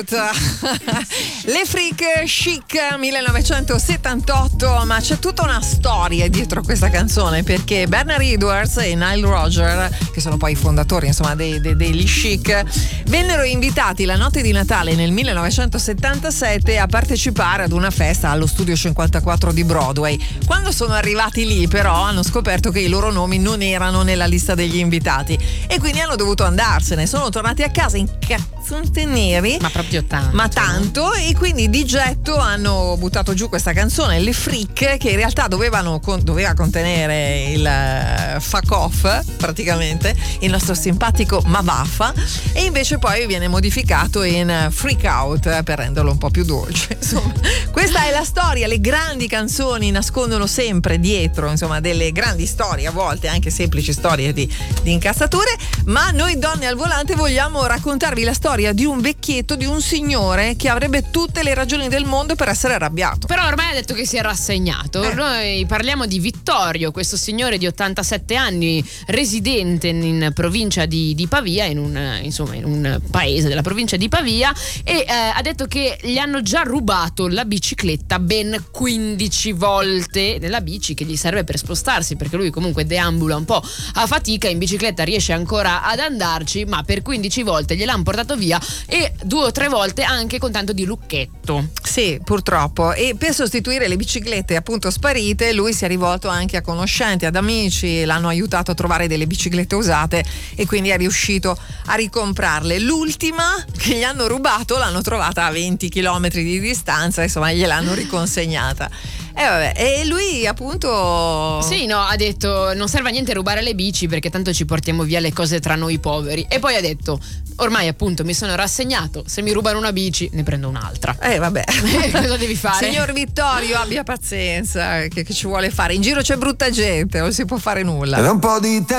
Le Freak Chic 1978, ma c'è tutta una storia dietro questa canzone, perché Bernard Edwards e Nile Rodgers, che sono poi i fondatori insomma degli Chic, vennero invitati la notte di Natale nel 1977 a partecipare ad una festa allo Studio 54 di Broadway. Quando sono arrivati lì però hanno scoperto che i loro nomi non erano nella lista degli invitati e quindi hanno dovuto andarsene. Sono tornati a casa incazzati neri, ma proprio tanto, tanto, e quindi di getto hanno buttato giù questa canzone, Le Freak, che in realtà doveva contenere il fuck off, praticamente il nostro simpatico ma vaffa, e invece poi viene modificato in Freak Out per renderlo un po' più dolce. Insomma, questa è la storia. Le grandi canzoni nascondono sempre dietro insomma delle grandi storie, a volte anche semplici storie di incazzature, ma noi donne al volante vogliamo raccontarvi la storia di un vecchietto, di un signore che avrebbe tutte le ragioni del mondo per essere arrabbiato. Però ormai ha detto che si è rassegnato. Noi parliamo di Vittorio, questo signore di 87 anni, residente in provincia di Pavia, in un paese della provincia di Pavia, e ha detto che gli hanno già rubato la bicicletta ben 15 volte, nella bici che gli serve per spostarsi, perché lui comunque deambula un po' a fatica, in bicicletta riesce ancora ad andarci, ma per 15 volte gliel'hanno portato via, e 2 o 3 volte anche con tanto di lucchetto. Sì, purtroppo. E per sostituire le biciclette appunto sparite, lui si è rivolto anche a conoscenti, ad amici, l'hanno aiutato a trovare delle biciclette usate e quindi è riuscito a ricomprarle. L'ultima che gli hanno rubato l'hanno trovata a 20 km di distanza, insomma gliel'hanno riconsegnata. E lui appunto ha detto non serve a niente rubare le bici perché tanto ci portiamo via le cose tra noi poveri, e poi ha detto ormai appunto mi sono rassegnato, se mi rubano una bici ne prendo un'altra. Cosa devi fare? Signor Vittorio, abbia pazienza, che ci vuole fare? In giro c'è brutta gente, non si può fare nulla. Era un po' di tempo